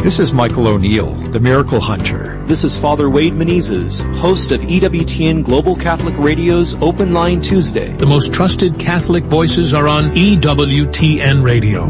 This is Michael O'Neill, the Miracle Hunter. This is Father Wade Menezes, host of EWTN Global Catholic Radio's Open Line Tuesday. The most trusted Catholic voices are on EWTN Radio.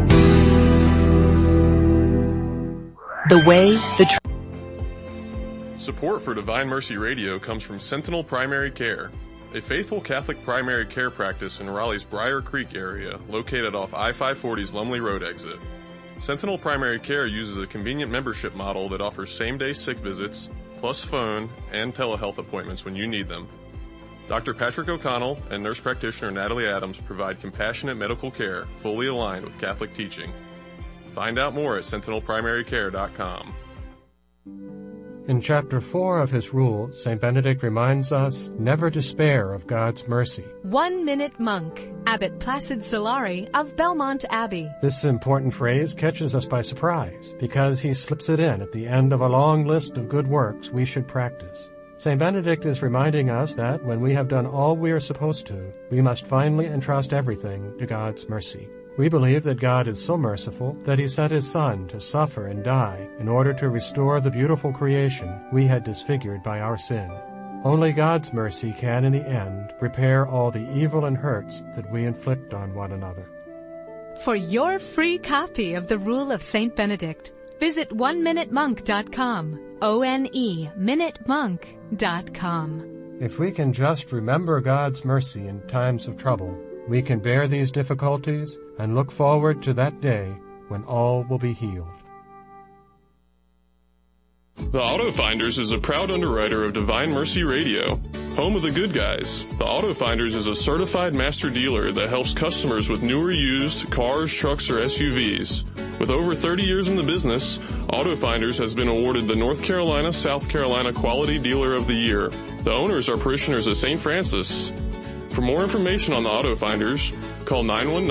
Support for Divine Mercy Radio comes from Sentinel Primary Care, a faithful Catholic primary care practice in Raleigh's Briar Creek area, located off I-540's Lumley Road exit. Sentinel Primary Care uses a convenient membership model that offers same-day sick visits, plus phone and telehealth appointments when you need them. Dr. Patrick O'Connell and nurse practitioner Natalie Adams provide compassionate medical care fully aligned with Catholic teaching. Find out more at sentinelprimarycare.com. In Chapter 4 of his rule, St. Benedict reminds us never despair of God's mercy. 1 Minute Monk, Abbot Placid Solari of Belmont Abbey. This important phrase catches us by surprise because he slips it in at the end of a long list of good works we should practice. St. Benedict is reminding us that when we have done all we are supposed to, we must finally entrust everything to God's mercy. We believe that God is so merciful that he sent his Son to suffer and die in order to restore the beautiful creation we had disfigured by our sin. Only God's mercy can, in the end, repair all the evil and hurts that we inflict on one another. For your free copy of the Rule of St. Benedict, visit oneminutemonk.com, oneminutemonk.com. If we can just remember God's mercy in times of trouble, we can bear these difficulties and look forward to that day when all will be healed. The Auto Finders is a proud underwriter of Divine Mercy Radio, home of the good guys. The Auto Finders is a certified master dealer that helps customers with new or used cars, trucks, or SUVs. With over 30 years in the business, Auto Finders has been awarded the North Carolina, South Carolina Quality Dealer of the Year. The owners are parishioners of St. Francis. For more information on the Auto Finders, call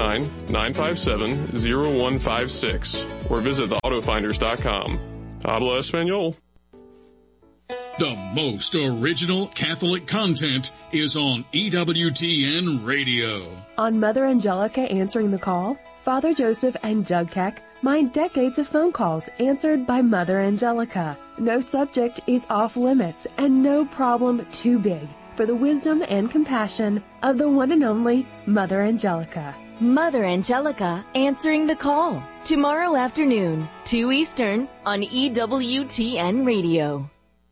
919-957-0156 or visit theautofinders.com. Habla Espanol. The most original Catholic content is on EWTN Radio. On Mother Angelica Answering the Call, Father Joseph and Doug Keck mine decades of phone calls answered by Mother Angelica. No subject is off limits and no problem too big for the wisdom and compassion of the one and only Mother Angelica. Mother Angelica Answering the Call, tomorrow afternoon, 2 Eastern, on EWTN Radio.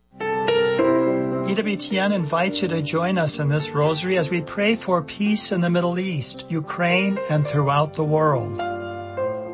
EWTN invites you to join us in this rosary as we pray for peace in the Middle East, Ukraine, and throughout the world.